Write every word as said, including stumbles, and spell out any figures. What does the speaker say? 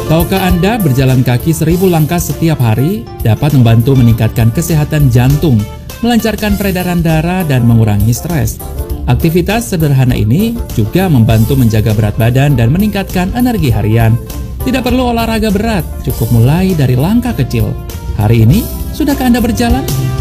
Tahukah Anda berjalan kaki seribu langkah setiap hari dapat membantu meningkatkan kesehatan jantung, melancarkan peredaran darah, dan mengurangi stres? Aktivitas sederhana ini juga membantu menjaga berat badan dan meningkatkan energi harian. Tidak perlu olahraga berat, cukup mulai dari langkah kecil. Hari ini, sudahkah Anda berjalan?